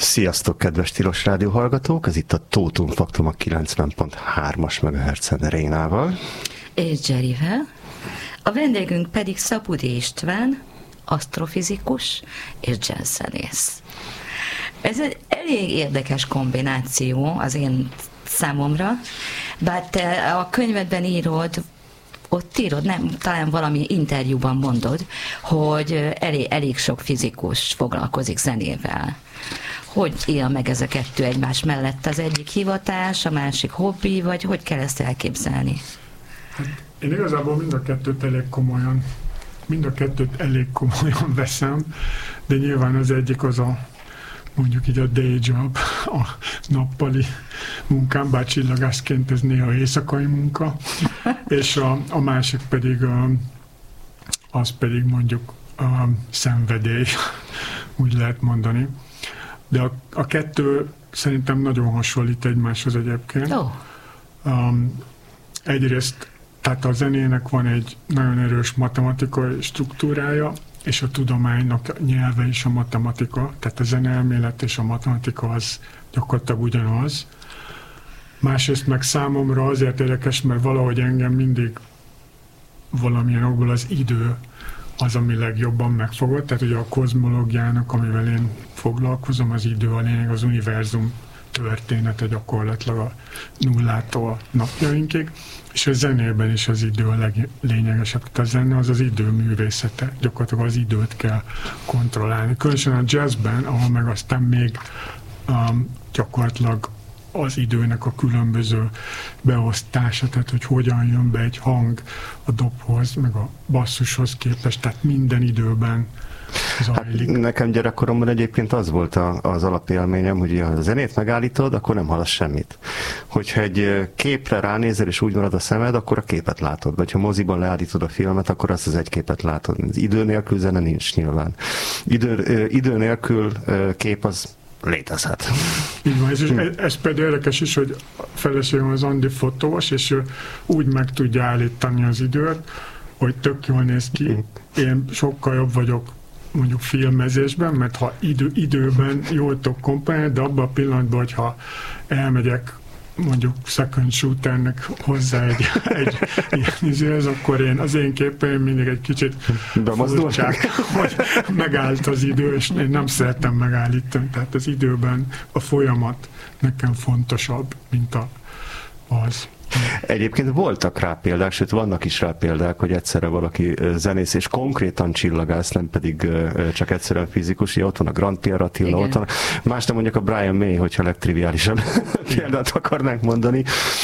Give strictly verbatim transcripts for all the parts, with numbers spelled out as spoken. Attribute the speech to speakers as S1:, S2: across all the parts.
S1: Sziasztok, kedves Tilos Rádió hallgatók! Ez itt a Totum Faktum a kilencven pont hármas megahertzen Rénával.
S2: És Jerryvel. A vendégünk pedig Szapudi István, asztrofizikus és jazzzenész. Ez egy elég érdekes kombináció az én számomra, bár te a könyvedben írod, ott írod, nem, talán valami interjúban mondod, hogy elég, elég sok fizikus foglalkozik zenével. Hogy él meg ez a kettő egymás mellett? Az egyik hivatás, a másik hobbi, vagy hogy kell ezt elképzelni?
S3: Hát én igazából mind a kettőt elég komolyan, mind a kettőt elég komolyan veszem, de nyilván az egyik az a, mondjuk így a day job, a nappali munkám, bár csillagászként ez néha éjszakai munka, és a, a másik pedig a, az pedig mondjuk a szenvedély, úgy lehet mondani. De a, a kettő szerintem nagyon hasonlít egymáshoz egyébként.
S2: Oh.
S3: Um, egyrészt, tehát a zenének van egy nagyon erős matematikai struktúrája, és a tudománynak nyelve is a matematika, tehát a zeneelmélet és a matematika az gyakorlatilag ugyanaz. Másrészt meg számomra azért érdekes, mert valahogy engem mindig valamilyen okból az idő az, ami legjobban megfogott, tehát ugye a kozmológiának, amivel én foglalkozom, az idő a lényeg, az univerzum története gyakorlatilag a nullától napjainkig, és a zenében is az idő a leglényegesebb. A zene az az idő művészete, gyakorlatilag az időt kell kontrollálni. Különösen a jazzben, ahol meg aztán még um, gyakorlatilag az időnek a különböző beosztása, tehát hogy hogyan jön be egy hang a dobhoz, meg a basszushoz képest, tehát minden időben zajlik.
S1: Hát nekem gyerekkoromban egyébként az volt a, az alapélményem, hogy ha a zenét megállítod, akkor nem hallasz semmit. Hogyha egy képre ránézel, és úgy marad a szemed, akkor a képet látod. Vagy ha moziban leállítod a filmet, akkor azt az egy képet látod. Az idő nélkül zene nincs nyilván. Idő, idő nélkül kép az létezhet.
S3: Így van, és ez, ez pedig érdekes is, hogy a feleségem az Andi fotós, és ő úgy meg tudja állítani az időt, hogy tök jól néz ki. Én sokkal jobb vagyok mondjuk filmezésben, mert ha idő, időben jól tudok komponálni, de abban a pillanatban, hogyha elmegyek mondjuk second shooternek hozzá egy, egy ilyen izéhez, akkor én, az én képeim mindig egy kicsit furcsák, hogy megállt az idő, és én nem szeretem megállítani. Tehát az időben a folyamat nekem fontosabb, mint a, az.
S1: Egyébként voltak rá példák, sőt vannak is rá példák, hogy egyszerre valaki zenész és konkrétan csillagász, nem pedig csak egyszerűen fizikus. Ott van a Grand Pierre Attila, ott van. Más nem mondjuk a Brian May, hogyha legtriviálisabb példát akarnánk mondani.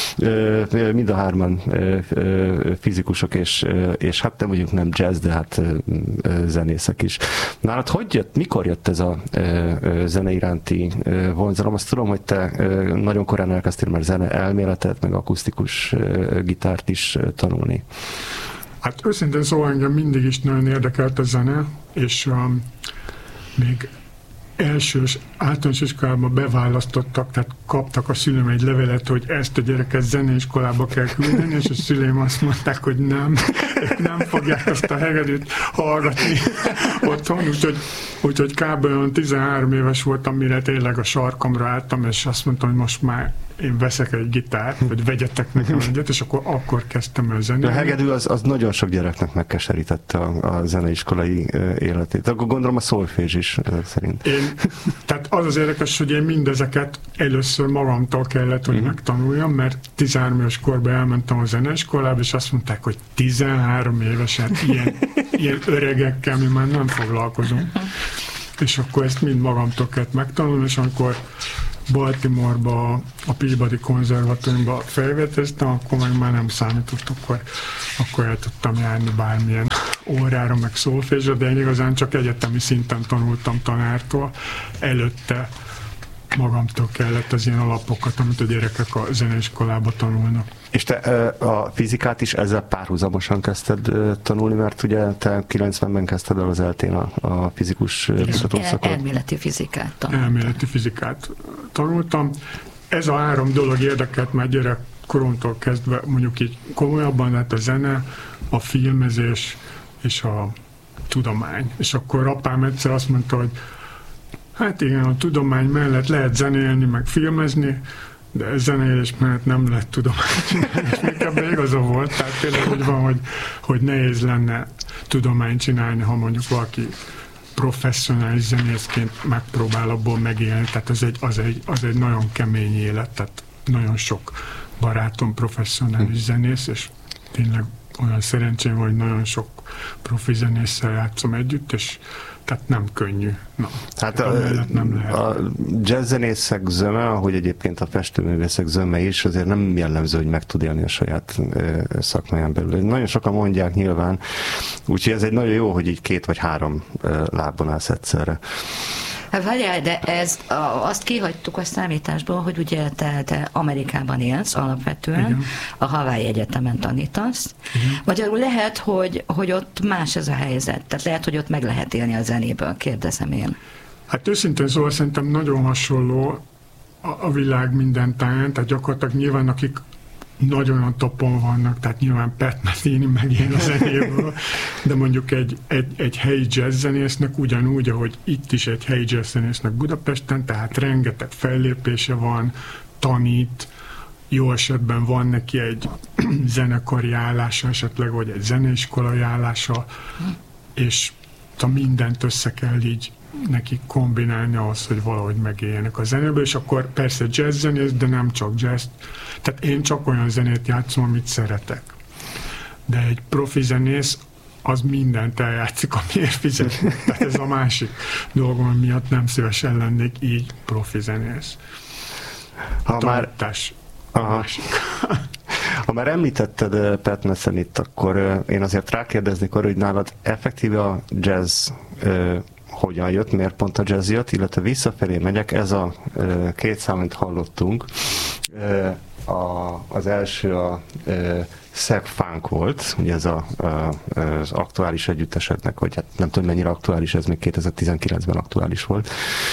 S1: Mind a hárman fizikusok, és, és hát nem mondjuk nem jazz, de hát zenészek is. Nálad hogy jött, mikor jött ez a zene iránti vonzalom? Azt tudom, hogy te nagyon korán elkezdtél már zene elméletet, meg akusztikus gitárt is tanulni.
S3: Hát őszintén szóval engem mindig is nagyon érdekelt a zene, és um, még elsős általános iskolában beválasztottak, tehát kaptak a szülőm egy levelet, hogy ezt a gyereket zeneiskolába kell küldeni, és a szüleim azt mondták, hogy nem, nem fogják azt a hegedűt hallgatni otthon, úgyhogy, úgyhogy kb. Olyan tizenhárom éves voltam, mire tényleg a sarkamra álltam, és azt mondtam, hogy most már én veszek egy gitárt, vagy vegyetek nekem egyet, és akkor, akkor kezdtem el zenélni.
S1: A hegedű az, az nagyon sok gyereknek megkeserítette a, a zeneiskolai életét. Akkor gondolom a szolfézs is ezek szerint.
S3: Én, tehát az az érdekes, hogy én mindezeket először magamtól kellett, hogy mm-hmm. megtanuljam, mert tizenhárom éves korban elmentem a zeneiskolába, és azt mondták, hogy tizenhárom évesen ilyen, ilyen öregekkel mi már nem foglalkozunk. És akkor ezt mind magamtól kellett megtanulni, és amikor Baltimore-ba, a Peabody konzervatóriumba felvételeztem, akkor meg már nem számított, akkor, akkor el tudtam járni bármilyen órára, meg szolfézsre, de én igazán csak egyetemi szinten tanultam tanártól. Előtte magamtól kellett az ilyen alapokat, amit a gyerekek a zeneiskolába tanulnak.
S1: És te a fizikát is ezzel párhuzamosan kezdted tanulni, mert ugye te kilencvenben kezdted el az eltén a, a fizikus kutatószakot.
S2: Elméleti fizikát tanultam.
S3: Elméleti fizikát tanultam. Ez a három dolog érdekelt már gyerekkoromtól kezdve, mondjuk így komolyabban, hát a zene, a filmezés és a tudomány. És akkor apám egyszer azt mondta, hogy Hát igen, a tudomány mellett lehet zenélni, meg filmezni, de zenélés mellett nem lehet tudományt csinálni, és még ebben igaza volt, tehát tényleg úgy van, hogy, hogy nehéz lenne tudományt csinálni, ha mondjuk valaki professzionális zenészként megpróbál abból megélni, tehát az egy, az egy, az egy nagyon kemény élet, tehát nagyon sok barátom professzionális zenész, és tényleg olyan szerencsém, hogy nagyon sok profi zenésszel játszom együtt, és tehát nem könnyű. Na,
S1: hát a, nem lehet. A jazzzenészek zöme, ahogy egyébként a festőművészek zöme is, azért nem jellemző, hogy meg tud élni a saját szakmáján belül. Nagyon sokan mondják nyilván, úgyhogy ez egy nagyon jó, hogy így két vagy három lábon állsz egyszerre.
S2: Hát várjál, de ez, azt kihagytuk a számításból, hogy ugye te, te Amerikában élsz alapvetően, igen. A Hawaii Egyetemen tanítasz. Igen. Magyarul lehet, hogy, hogy ott más ez a helyzet, tehát lehet, hogy ott meg lehet élni a zenéből, kérdezem én.
S3: Hát őszintén szóval szerintem nagyon hasonló a, a világ minden táján, tehát gyakorlatilag nyilván akik nagyon a topon vannak, tehát nyilván Pat Metheny megél a zenéből, de mondjuk egy, egy, egy helyi jazzzenésznek ugyanúgy, ahogy itt is egy helyi jazzzenésznek Budapesten, tehát rengeteg fellépése van, tanít, jó esetben van neki egy zenekari állása esetleg, vagy egy zeneiskolai állása, és mindent össze kell így neki kombinálni ahhoz, hogy valahogy megéljenek a zenéből, és akkor persze jazz zenész, de nem csak jazz. Tehát én csak olyan zenét játszom, amit szeretek. De egy profi zenész az mindent eljátszik, amiért fizetnek. Tehát ez a másik dolgom, miatt nem szívesen lennék így profi zenész.
S1: Ha már...
S3: a másik.
S1: Ha már említetted Pat Metheny-t, akkor én azért rákérdeznék arra, hogy nálad effektíve a jazz hogyan jött, miért pont a jazz jött, illetve visszafelé megyek, ez a e, két szám, amit hallottunk, e, a, az első a e, Szeg Funk volt, ugye ez a, a, az aktuális együttesednek, vagy hát nem tudom mennyire aktuális, ez még kétezer-tizenkilencben aktuális volt,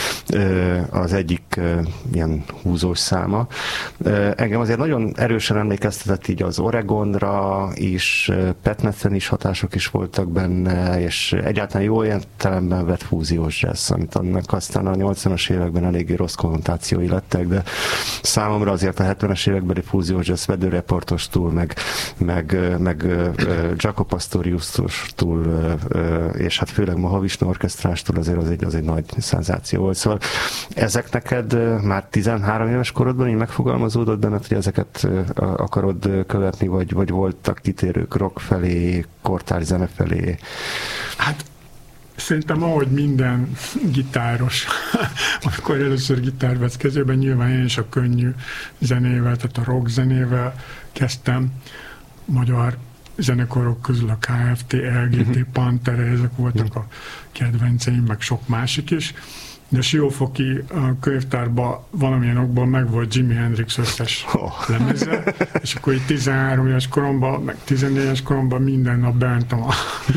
S1: e, az egyik e, ilyen húzós száma. E, engem azért nagyon erősen emlékeztetett így az Oregonra is, Pat Metheny is hatások is voltak benne, és egyáltalán jó értelemben vett fúziós jazz, amit annak aztán a nyolcvanas években eléggé rossz konnotációi lettek, de számomra azért a hetvenes évekbeli fúziós jazz Vedőreportostól, meg meg, meg Jaco Pastoriustól, és hát főleg Mahavishnu orkesztrástól azért az egy, az egy nagy szenzáció volt. Szóval ezek neked már tizenhárom éves korodban így megfogalmazódott benned, hogy ezeket akarod követni, vagy, vagy voltak kitérők rock felé, kortárs zene felé?
S3: Hát szerintem ahogy minden gitáros, amikor először gitár vesz kezében, nyilván én is a könnyű zenével, tehát a rock zenével kezdtem. Magyar zenekarok közül a ká ef té, el gé té, Pantera, ezek voltak a kedvenceim, meg sok másik is. De a Siófoki könyvtárban valamilyen okból meg volt Jimi Hendrix összes lemeze, és akkor így tizenhárom éves koromban, meg tizennégy éves koromban minden nap bementem a,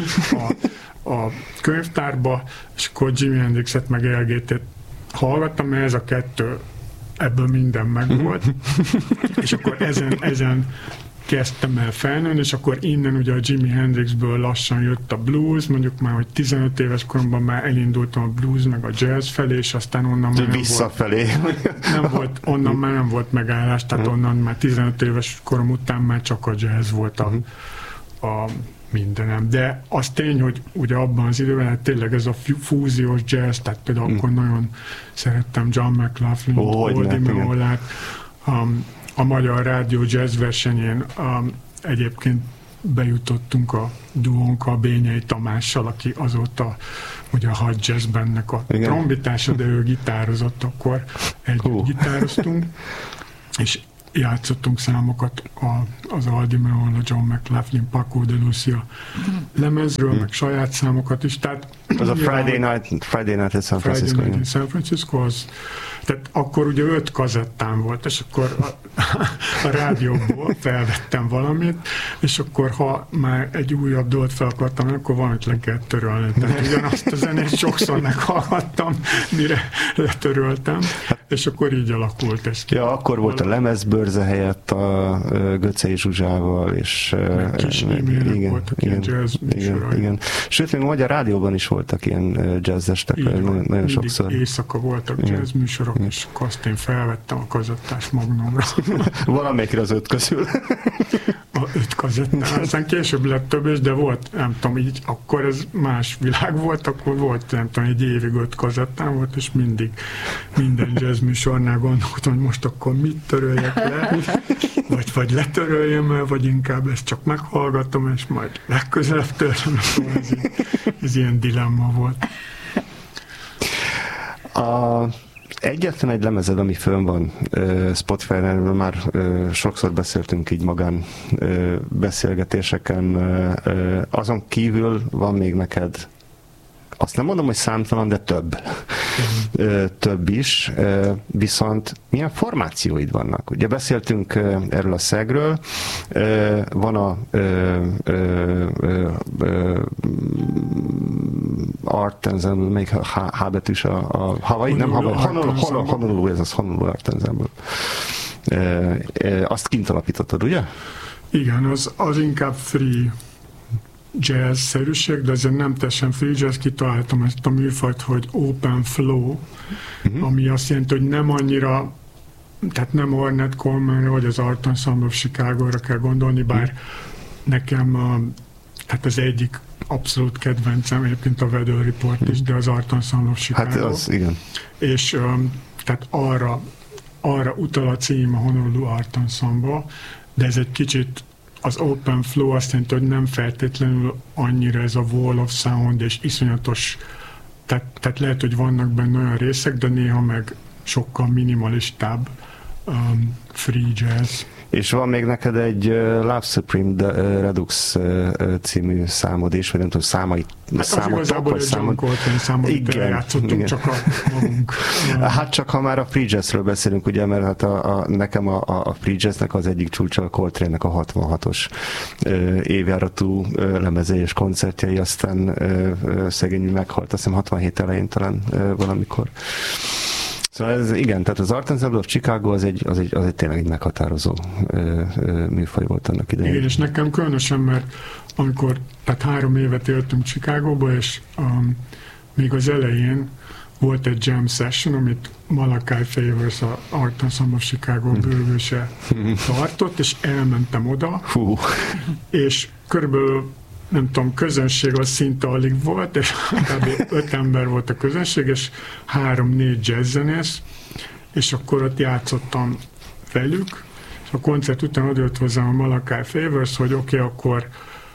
S3: a, a könyvtárba, és akkor Jimi Hendrixet meg el gé té-t hallgattam, mert ez a kettő, ebből minden megvolt. És akkor ezen, ezen kezdtem el felnőni, és akkor innen ugye a Jimi Hendrixből lassan jött a blues, mondjuk már, hogy tizenöt éves koromban már elindultam a blues, meg a jazz felé, és aztán onnan már nem
S1: visszafelé.
S3: Volt, nem volt, onnan már nem volt megállás, tehát onnan már tizenöt éves korom után már csak a jazz volt a, a mindenem. De az tény, hogy ugye abban az időben, hát tényleg ez a fúziós jazz, tehát például mm. akkor nagyon szerettem John McLaughlin-t, Oldie Meola-t, um, a Magyar Rádió Jazz versenyén um, egyébként bejutottunk a duónkkal, Bényei Tamással, aki azóta ugye a Hot Jazz Bandnek a igen. trombitása, de ő gitározott, akkor együtt uh. gitároztunk, és játszottunk számokat a, az Oldie Meola, John McLaughlin, Paco de Lucia lemezről, mm. meg saját számokat is. Tehát,
S1: az a Friday Night, Friday Night in San Francisco.
S3: Friday Night in San Francisco, az, tehát akkor ugye öt kazettám volt, és akkor a, a rádióból felvettem valamit, és akkor ha már egy újabb dolgot fel akartam, akkor valamit le kell törölni. Tehát ugyanazt a zenét sokszor meghallgattam, mire letöröltem, és akkor így alakult ez ki.
S1: Ja, akkor volt a lemezbőr Bőrze helyett a Göcsei Zsuzsával, és
S3: kis igen, voltak
S1: igen,
S3: ilyen jazz
S1: igen, igen. Sőt, még a Magyar Rádióban is voltak ilyen jazzestek, nagyon, nagyon sokszor.
S3: Éjszaka voltak jazz műsorok, és azt én felvettem a kazettás magnómra.
S1: Valamelyikre az öt közül.
S3: A öt kazettán, aztán később lett több is, de volt, nem tudom, így, akkor ez más világ volt, akkor volt, nem tudom, egy évig öt kazettán volt, és mindig minden jazz műsornál gondoltam, hogy most akkor mit töröljek le, vagy, vagy letöröljem el, vagy inkább ezt csak meghallgatom, és majd legközelebb töröm, ez, ez ilyen dilemma volt.
S1: A egyetlen egy lemezed, ami fönn van uh, Spotify-en, már uh, sokszor beszéltünk így magán uh, beszélgetéseken, uh, uh, azon kívül van még neked, azt nem mondom, hogy számtalan, de több. Uh, több is. Uh, viszont milyen formációid vannak? Ugye beszéltünk uh, erről a szegről, uh, van a uh, uh, uh, uh, Art Ensemble, melyik H betűs a, a Hawaii, nem Hawaii, Honolulu, ez az Honolulu Art Ensemble. Uh, uh, azt kint alapítottad, ugye?
S3: Igen, az, az inkább free jazz-szerűség, de azért nem teljesen free jazz, kitaláltam ezt a műfajt, hogy open flow, uh-huh. ami azt jelenti, hogy nem annyira, tehát nem Ornette Colemanre, vagy az Art Ensemble of Chicago-ra kell gondolni, bár uh-huh. nekem a, tehát az egyik abszolút kedvencem, egyébként a Weather Report uh-huh. is, de az Art Ensemble of Chicago.
S1: Hát az, igen.
S3: És um, tehát arra, arra utal a cím a Honolulu Art Ensemble, de ez egy kicsit az open flow azt jelenti, hogy nem feltétlenül annyira ez a wall of sound és iszonyatos, tehát, tehát lehet, hogy vannak benne olyan részek, de néha meg sokkal minimalistább um, free jazz.
S1: És van még neked egy uh, Love Supreme de, uh, Redux uh, című számod is, vagy nem tudom, számait,
S3: hát
S1: számot,
S3: az igazából egy John Coltrane számot,
S1: igen,
S3: játszottunk, igen. Csak a magunk.
S1: Hát csak ha már a free jazzről beszélünk, ugye, mert hát a, a, nekem a, a free jazznek az egyik csúcsa a Coltrane-nek a hatvanhatos uh, évjáratú uh, lemeze és koncertjei, aztán uh, uh, szegény meghalt, azt hiszem hatvanhét elején talán uh, valamikor. Szóval ez, igen, tehát az Art Ensemble of Chicago az egy, az egy, az egy tényleg egy meghatározó ö, ö, műfaj volt annak idején.
S3: Igen, és nekem különösen, mert amikor, tehát három évet éltünk Chicagóba, és um, még az elején volt egy jam session, amit Malachi Favors, a Art Ensemble of Chicago bővőse tartott, és elmentem oda,
S1: Hú.
S3: és körülbelül nem tudom, közönség az szinte alig volt, és kb. öt ember volt a közönség, és három-négy jazzzenész, és akkor ott játszottam velük, és a koncert után odajött hozzám a Malachi Favors, hogy oké, okay, akkor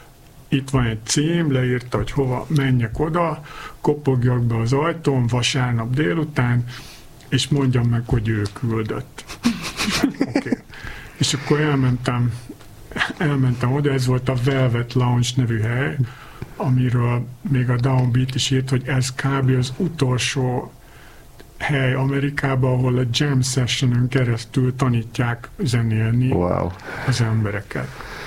S3: itt van egy cím, leírta, hogy hova menjek oda, kopogjak be az ajtón vasárnap délután, és mondjam meg, hogy ő küldött. Okay. És akkor elmentem elmentem oda, ez volt a Velvet Lounge nevű hely, amiről még a Downbeat is írt, hogy ez kb. Az utolsó hely Amerikában, ahol a jam sessionon keresztül tanítják zenélni
S1: wow.
S3: az embereket.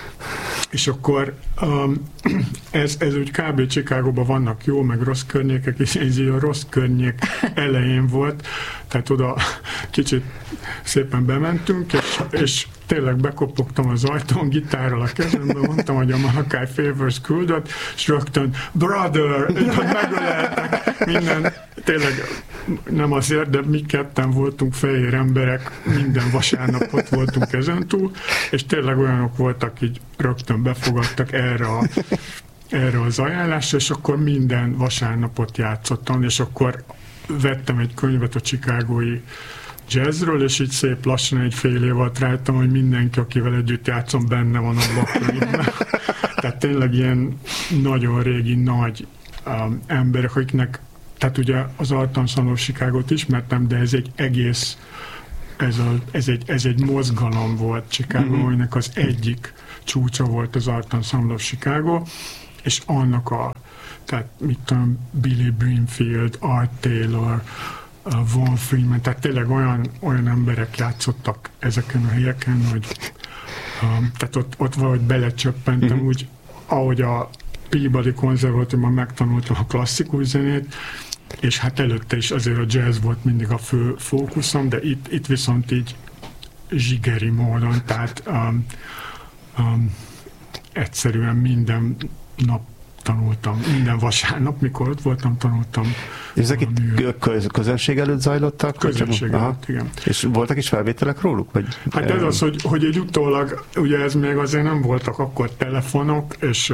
S3: És akkor um, ez, ez úgy kb. Chicagóban vannak jó, meg rossz környékek, és ez a rossz környék elején volt, tehát oda kicsit szépen bementünk, és, és tényleg bekopogtam az ajtón, gitárral a kezemben, mondtam, hogy a Malachi Favors küldött, és rögtön, brother, megöleltek, minden, tényleg nem azért, de mi ketten voltunk fehér emberek, minden vasárnap ott voltunk ezentúl, és tényleg olyanok voltak, így rögtön befogadtak erre, a, erre az ajánlásra, és akkor minden vasárnapot játszottam, és akkor vettem egy könyvet a chicagói jazzről, és így szép lassan egy fél év alatt rájöttem, hogy mindenki, akivel együtt játszom, benne van abban a könyvben. Tehát tényleg ilyen nagyon régi, nagy um, emberek, akiknek, tehát ugye az Art Ensemble of Chicago-t ismertem, de ez egy egész, ez, a, ez, egy, ez egy mozgalom volt Chicago, mm-hmm. aminek az egyik csúcsa volt az Art Ensemble of Chicago, és annak a, tehát mit tudom, Billy Brimfield, Art Taylor, Von Freeman, tehát tényleg olyan, olyan emberek játszottak ezeken a helyeken, hogy um, tehát ott, ott valahogy belecsöppentem, mm-hmm. úgy, ahogy a Peabody konzervatóriumban megtanultam a klasszikus zenét, és hát előtte is azért a jazz volt mindig a fő fókuszom, de itt, itt viszont így zsigeri módon, tehát um, um, egyszerűen minden nap tanultam, minden vasárnap, mikor ott voltam, tanultam.
S1: És ezek itt köz, közönség előtt zajlottak?
S3: Közönség előtt, igen.
S1: És voltak is felvételek róluk? Vagy?
S3: Hát ez az, hogy, hogy egy utólag, ugye ez még azért nem voltak akkor telefonok, és,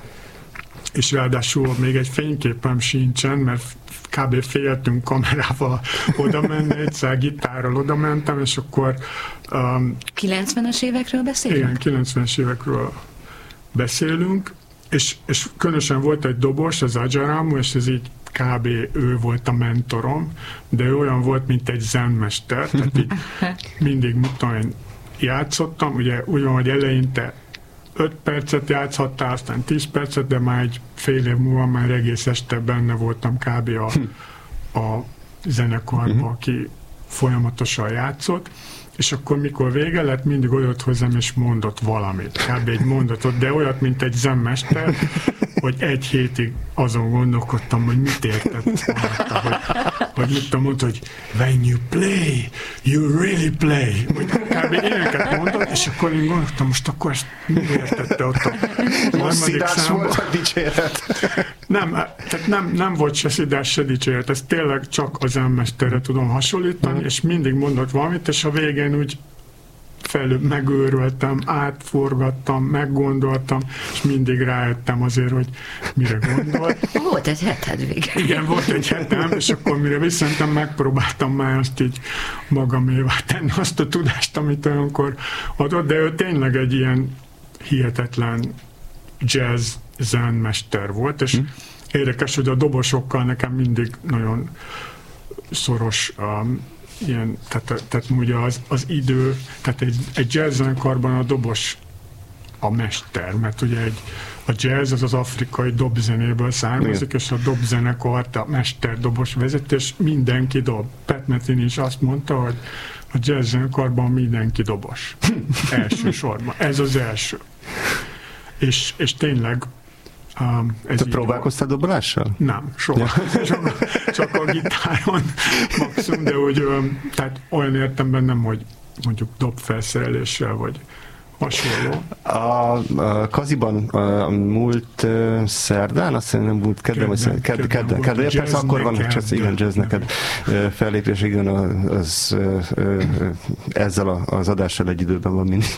S3: és ráadásul még egy fényképem sincsen, mert kb. Féltünk kamerával oda menni, egyszer gitárral oda mentem, és akkor... Um,
S2: kilencvenes évekről beszélünk?
S3: Igen, kilencvenes évekről beszélünk, és, és különösen volt egy dobos, az Ajaramu, és ez így kb. Ő volt a mentorom, de ő olyan volt, mint egy zenmester, tehát így mindig, mit tudom én, játszottam, ugye úgy van, hogy eleinte öt percet játszhattál, aztán tíz percet, de már egy fél év múlva már egész este benne voltam kb. a, a zenekarban, aki folyamatosan játszott, és akkor mikor vége lett, mindig olyat hozzám, és mondott valamit, kb. Egy mondatot, de olyat, mint egy zenmester, hogy egy hétig azon gondolkodtam, hogy mit értett, mondta, hogy, hogy mit tudom, mondta, hogy when you play, you really play. Hogy kb. Ilyeneket mondott, és akkor én gondoltam, most akkor ezt mi értette ott a harmadik számban.
S1: Volt a dicséret.
S3: Nem, tehát nem, nem volt se szidás, se dicséret, ez tényleg csak az zenmesterre tudom hasonlítani, és mindig mondott valamit, és a végén úgy felül megőröltem, átforgattam, meggondoltam, és mindig rájöttem azért, hogy mire gondolt.
S2: Volt egy heted végén.
S3: Igen, volt egy hetem, és akkor mire visszantem, megpróbáltam már azt így magamévá tenni, azt a tudást, amit olyankor adott, de ő tényleg egy ilyen hihetetlen jazz zenmester volt, és hmm. érdekes, hogy a dobosokkal nekem mindig nagyon szoros um, ilyen, tehát, tehát ugye az, az idő, tehát egy, egy jazz zenekarban a dobos a mester, mert ugye egy, a jazz az az afrikai dobzenéből származik, és a dobzenekart a mester dobos vezetés, mindenki dob. Pat Metheny is azt mondta, hogy a jazz zenekarban mindenki dobos. Elsősorban. Ez az első. És, és tényleg Um,
S1: Te próbálkoztál dobolással?
S3: Nem, soha. Ja. Csak, csak a gitáron maximum, de úgy, tehát olyan értemben nem, hogy mondjuk dobfelszereléssel, vagy hasonló.
S1: A, a Kaziban a múlt uh, szerdán, azt hiszem nem múlt kedden, kedden, kedden, kedden, kedden, kedden persze akkor van, hogy igen, jazz neked uh, fellépés, igen, az uh, uh, ezzel a, az adással egy időben van mindig.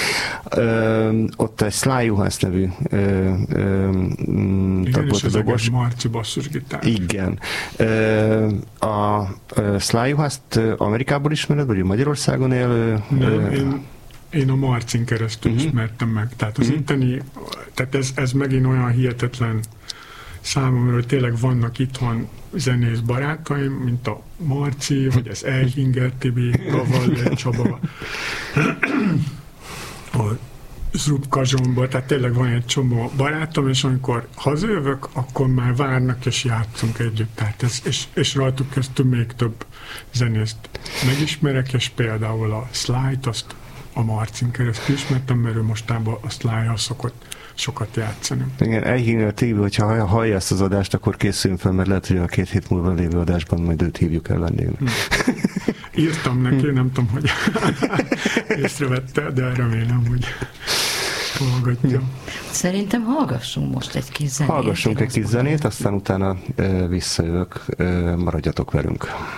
S1: Uh, ott egy Sly Juhász nevű uh, uh,
S3: tag volt a dobos. Marci basszusgitár.
S1: Igen. Uh, a uh, Sly Juhászt Amerikából ismered, vagy Magyarországon él? Uh,
S3: nem, én Én a Marcin keresztül uh-huh. ismertem meg. Tehát az uh-huh. itteni, tehát ez, ez megint olyan hihetetlen számomra, hogy tényleg vannak itthon zenész barátaim, mint a Marci, vagy az Elhinger Tibi, Gavallér Csaba, a Zrubka Zsomba, tehát tényleg van egy csomó barátom, és amikor hazajövök, akkor már várnak, és játszunk együtt. Tehát ez, és, és rajtuk köztül még több zenészt megismerek, és például a Sly-t, azt a Marcin keresztül ismertem, mert ő mostában a Sly-jal szokott sokat játszani.
S1: Igen, Elhinger Tibi, hogyha hallja ezt az adást, akkor készüljünk fel, mert lehet, hogy a két hét múlva lévő adásban majd őt hívjuk el vendégnek.
S3: Hmm. Írtam neki, nem tudom, hogy észrevette, de remélem, hogy hallgatja.
S2: Szerintem hallgassunk most egy kis zenét.
S1: Hallgassunk egy kis zenét, aztán utána uh, visszajövök, uh, maradjatok velünk.